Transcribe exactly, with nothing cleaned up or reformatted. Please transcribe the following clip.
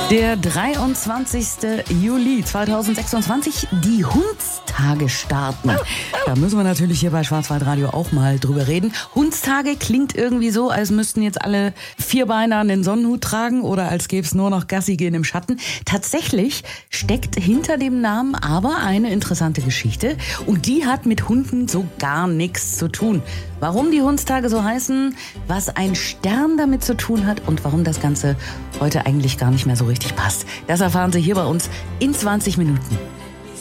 Der dreiundzwanzigste Juli zweitausendsechsundzwanzig, die Hundstage starten. Da müssen wir natürlich hier bei Schwarzwaldradio auch mal drüber reden. Hundstage klingt irgendwie so, als müssten jetzt alle Vierbeiner einen Sonnenhut tragen oder als gäbe es nur noch Gassi gehen im Schatten. Tatsächlich steckt hinter dem Namen aber eine interessante Geschichte und die hat mit Hunden so gar nichts zu tun. Warum die Hundstage so heißen, was ein Stern damit zu tun hat und warum das Ganze heute eigentlich gar nicht mehr so richtig passt. Das erfahren Sie hier bei uns in zwanzig Minuten.